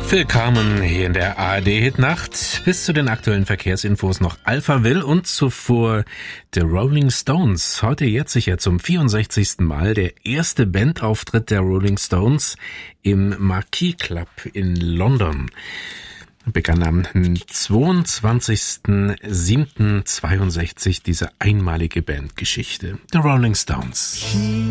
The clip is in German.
Willkommen hier in der ARD-Hitnacht. Bis zu den aktuellen Verkehrsinfos noch Alphaville und zuvor The Rolling Stones. Heute jährt sich ja zum 64. Mal der erste Bandauftritt der Rolling Stones im Marquis Club in London. Begann am 22.07.62 diese einmalige Bandgeschichte. The Rolling Stones.